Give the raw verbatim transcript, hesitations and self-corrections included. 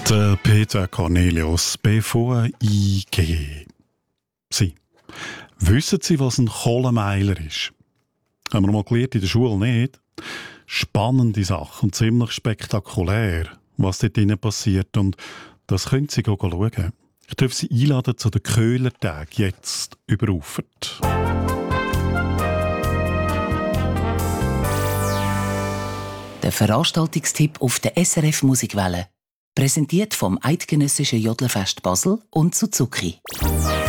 Der Peter Cornelius, B V I G. Sie. Wissen Sie, was ein Kohlenmeiler ist? Haben wir mal gelernt in der Schule nicht? Spannende Sache und ziemlich spektakulär, was dort drinnen passiert. Und das können Sie schauen. Ich darf Sie einladen zu den Köhlertagen, jetzt über Ufert. Der Veranstaltungstipp auf der S R F Musikwelle. Präsentiert vom Eidgenössischen Jodlerfest Basel und Suzuki.